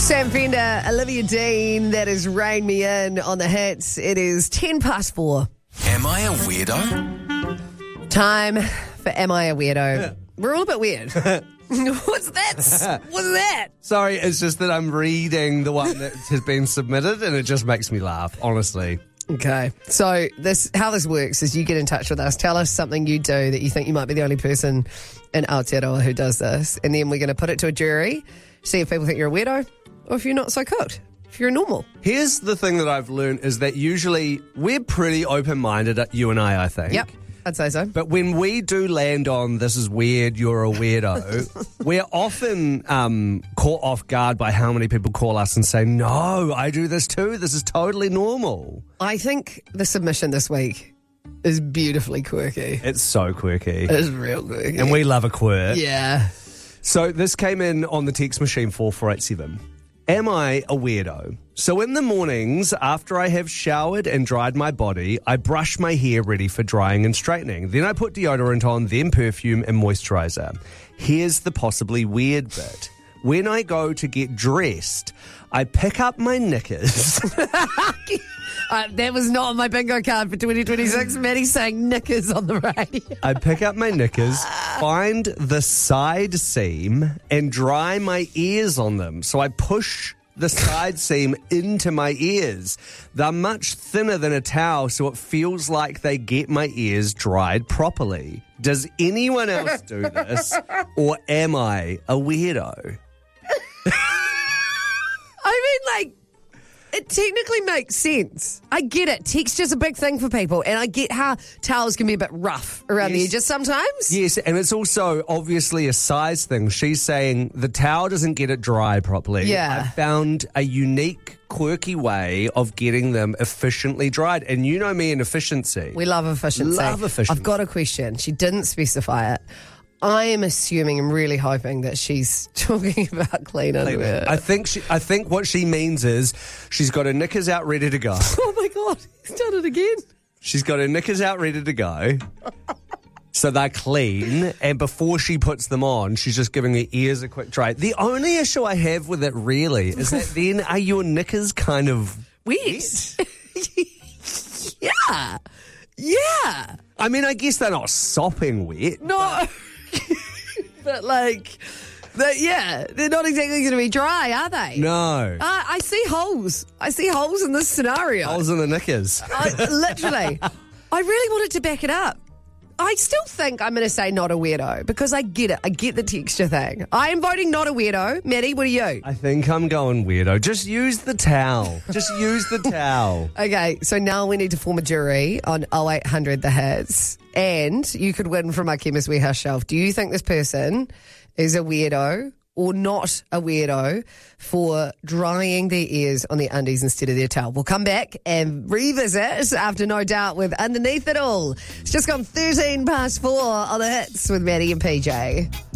Sam Fender, Olivia Dean, that is Rain Me In on the hits. It is 4:10. Am I a weirdo? Time for Am I a Weirdo? We're all a bit weird. What's that? What's that? Sorry, it's just that I'm reading the one that has been submitted and it just makes me laugh, honestly. Okay, so how this works is you get in touch with us. Tell us something you do that you think you might be the only person in Aotearoa who does this. And then we're going to put it to a jury, see if people think you're a weirdo or if you're not so cooked, if you're normal. Here's the thing that I've learned is that usually we're pretty open-minded, you and I think. Yep, I'd say so. But when we do land on this is weird, you're a weirdo, we're often caught off guard by how many people call us and say, no, I do this too. This is totally normal. I think the submission this week is beautifully quirky. It's so quirky. It's real quirky. And we love a quirk. Yeah. So this came in on the text machine 4487. Am I a weirdo? So in the mornings, after I have showered and dried my body, I brush my hair ready for drying and straightening. Then I put deodorant on, then perfume and moisturizer. Here's the possibly weird bit. When I go to get dressed, I pick up my knickers. That was not on my bingo card for 2026. Maddie's saying knickers on the radio. I pick up my knickers, find the side seam, and dry my ears on them. So I push the side seam into my ears. They're much thinner than a towel, so it feels like they get my ears dried properly. Does anyone else do this, or am I a weirdo? It technically makes sense. I get it. Texture's a big thing for people, and I get how towels can be a bit rough around the edges sometimes. Yes, and it's also obviously a size thing. She's saying the towel doesn't get it dry properly. Yeah. I found a unique, quirky way of getting them efficiently dried. And you know me and efficiency. We love efficiency. Love efficiency. I've got a question. She didn't specify it. I am assuming and really hoping that she's talking about clean underwear. I think what she means is she's got her knickers out ready to go. Oh my God, he's done it again. She's got her knickers out ready to go. So they're clean, and before she puts them on, she's just giving her ears a quick dry. The only issue I have with it really is that then are your knickers kind of wet? Yeah. Yeah. I mean, I guess they're not sopping wet. No. But they're not exactly going to be dry, are they? No. I see holes. I see holes in this scenario. Holes in the knickers. Literally. I really wanted to back it up. I still think I'm going to say not a weirdo because I get it. I get the texture thing. I am voting not a weirdo. Maddie, what are you? I think I'm going weirdo. Just use the towel. Just use the towel. Okay, so now we need to form a jury on 0800 The Hits. And you could win from our Chemist Warehouse shelf. Do you think this person is a weirdo or not a weirdo for drying their ears on their undies instead of their towel? We'll come back and revisit after No Doubt with Underneath It All. It's just gone 4:13 on the hits with Maddie and PJ.